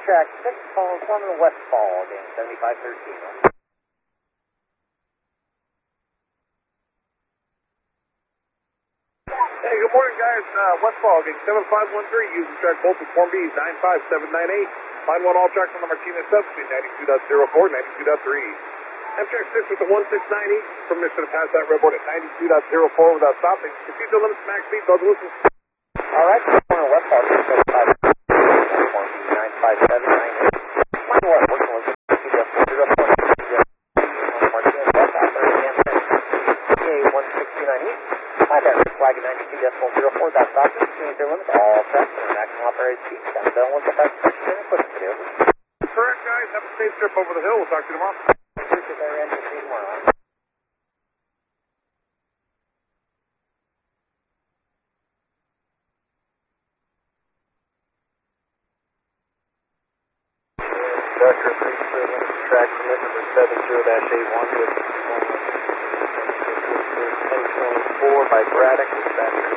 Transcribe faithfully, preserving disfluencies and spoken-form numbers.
track six, calling Foreman Westfall, again, seventy-five thirteen. Hey, good morning, guys. Uh, Westfall, again, seven five one three, using track both with Form B's, nine five seven nine eight. Line one all tracks on the Martinez subspeed, ninety-two point oh four, ninety-two point three. M-track six with the one six nine eight, permission to pass that redboard at ninety-two point oh four without stopping. Proceed to limits max speed, Bubba Wilson. All right, Foreman Westfall, seventy-five Form B, nine five seven nine eight. Line one, working with two decimal zero four, Martinez West, operating M-track P A one six two nine eight. Line average flag at ninety-two decimal zero four without stopping. Proceed to limits, all tracks at maximum operated speed. Down done with the fast position and equipment video. Correct, guys. Have a safe trip over the hill. We'll talk to you tomorrow. Appreciate that, Randy. See you tomorrow. Doctor three seven, track limit number seven zero dash eight one with ten twenty-four by Braddock, dispatcher.